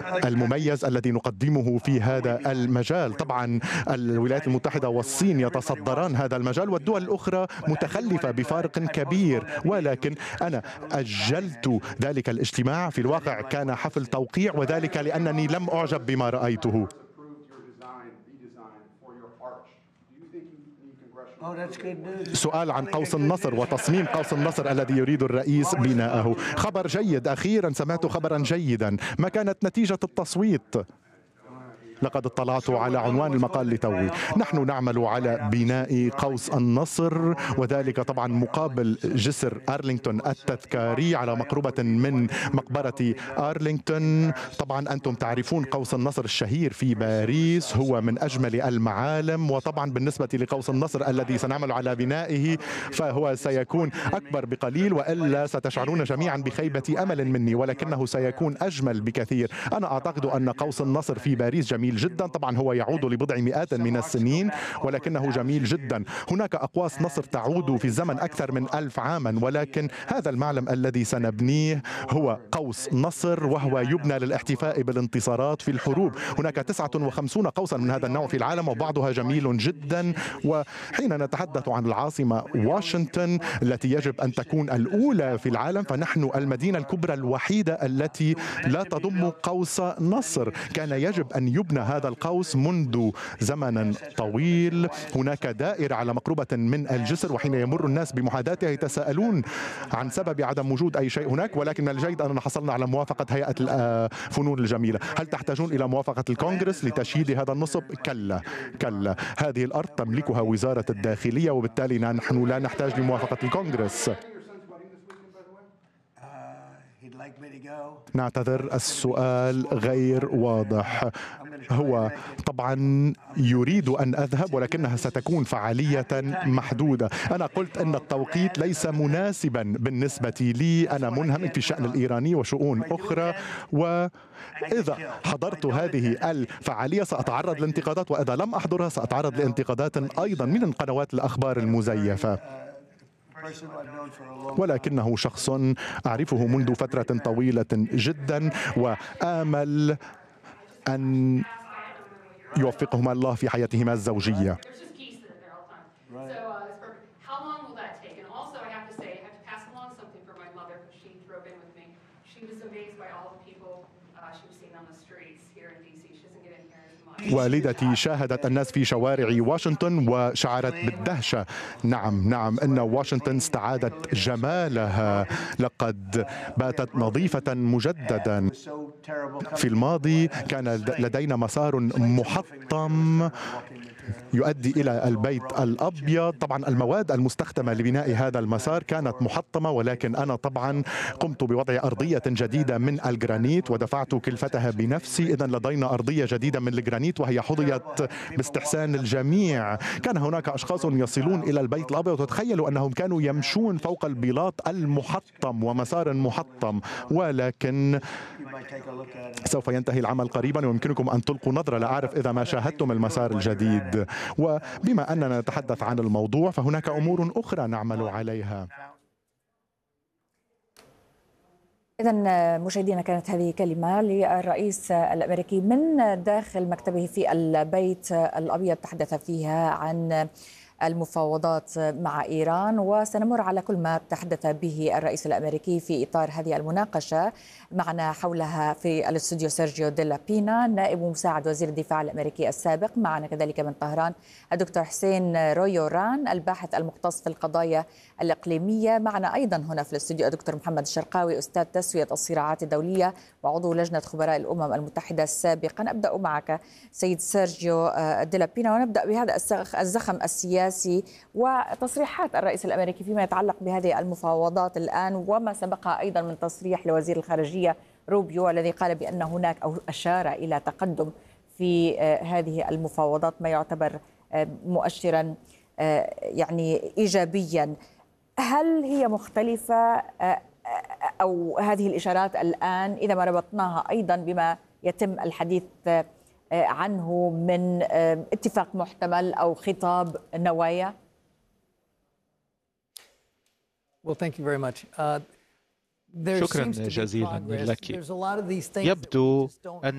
المميز الذي نقدمه في هذا المجال. طبعا الولايات المتحدة والصين يتصدران هذا المجال والدول الأخرى متخلفة بفارق كبير، ولكن أنا أجلت ذلك الاجتماع. في الواقع كان حفل توقيع، وذلك لأنني لم أعجب بما رأيته. سؤال عن قوس النصر وتصميم قوس النصر الذي يريد الرئيس بناءه. خبر جيد، أخيرا سمعت خبرا جيدا. ما كانت نتيجة التصويت؟ لقد اطلعت على عنوان المقال لتوي. نحن نعمل على بناء قوس النصر، وذلك طبعا مقابل جسر أرلينغتون التذكاري على مقربة من مقبرة أرلينغتون. طبعا أنتم تعرفون قوس النصر الشهير في باريس هو من أجمل المعالم، وطبعا بالنسبة لقوس النصر الذي سنعمل على بنائه فهو سيكون أكبر بقليل، وإلا ستشعرون جميعا بخيبة أمل مني، ولكنه سيكون أجمل بكثير. أنا أعتقد أن قوس النصر في باريس جميل جدا. طبعا هو يعود لبضع مئات من السنين، ولكنه جميل جدا. هناك أقواس نصر تعود في الزمن أكثر من 1000 عاما، ولكن هذا المعلم الذي سنبنيه هو قوس نصر، وهو يبنى للاحتفاء بالانتصارات في الحروب. هناك 59 قوسا من هذا النوع في العالم، وبعضها جميل جدا. وحين نتحدث عن العاصمة واشنطن التي يجب أن تكون الأولى في العالم، فنحن المدينة الكبرى الوحيدة التي لا تضم قوس نصر. كان يجب أن يبنى هذا القوس منذ زمن طويل. هناك دائرة على مقربة من الجسر، وحين يمر الناس بمحاذاتها يتساءلون عن سبب عدم وجود أي شيء هناك، ولكن الجيد أننا حصلنا على موافقة هيئة الفنون الجميلة. هل تحتاجون إلى موافقة الكونغرس لتشييد هذا النصب؟ كلا كلا، هذه الأرض تملكها وزارة الداخلية، وبالتالي نحن لا نحتاج لموافقة الكونغرس. نعتذر، السؤال غير واضح. هو طبعا يريد أن أذهب، ولكنها ستكون فعالية محدودة. أنا قلت أن التوقيت ليس مناسبا بالنسبة لي. أنا منهمك في الشأن الإيراني وشؤون أخرى، وإذا حضرت هذه الفعالية سأتعرض لانتقادات، وإذا لم أحضرها سأتعرض لانتقادات أيضا من قنوات الأخبار المزيفة. ولكنه شخص أعرفه منذ فترة طويلة جدا، وآمل أن يوفقهما الله في حياتهما الزوجية. والدتي شاهدت الناس في شوارع واشنطن وشعرت بالدهشة. نعم نعم، إن واشنطن استعادت جمالها، لقد باتت نظيفة مجددا. في الماضي كان لدينا مسار محطم يؤدي إلى البيت الأبيض. طبعا المواد المستخدمة لبناء هذا المسار كانت محطمة، ولكن أنا طبعا قمت بوضع أرضية جديدة من الجرانيت ودفعت كلفتها بنفسي. إذن لدينا أرضية جديدة من الجرانيت، وهي حظيت باستحسان الجميع. كان هناك أشخاص يصلون إلى البيت الأبيض وتخيلوا أنهم كانوا يمشون فوق البلاط المحطم ومسار محطم، ولكن سوف ينتهي العمل قريبا ويمكنكم أن تلقوا نظرة. لا أعرف إذا ما شاهدتم المسار الجديد. وبما أننا نتحدث عن الموضوع فهناك أمور أخرى نعمل عليها. إذا مشاهدينا، كانت هذه كلمة للرئيس الأمريكي من داخل مكتبه في البيت الأبيض، تحدث فيها عن المفاوضات مع إيران، وسنمر على كل ما تحدث به الرئيس الأمريكي في إطار هذه المناقشة. معنا حولها في الاستوديو سيرجيو ديلا بينا، نائب مساعد وزير الدفاع الأمريكي السابق. معنا كذلك من طهران الدكتور حسين رويوران، الباحث المختص في القضايا الإقليمية. معنا أيضا هنا في الاستوديو الدكتور محمد الشرقاوي، أستاذ تسوية الصراعات الدولية وعضو لجنة خبراء الأمم المتحدة سابقا. أبدأ معك سيد سيرجيو ديلا بينا، ونبدأ بهذا الزخم السياسي وتصريحات الرئيس الأمريكي فيما يتعلق بهذه المفاوضات الآن، وما سبقها أيضا من تصريح لوزير الخارجية روبيو الذي قال بأن هناك أو أشار إلى تقدم في هذه المفاوضات، ما يعتبر مؤشرا يعني إيجابيا. هل هي مختلفة أو هذه الإشارات الآن إذا ما ربطناها أيضا بما يتم الحديث عنه من اتفاق محتمل أو خطاب نوايا؟ شكرا جزيلا لك. يبدو أن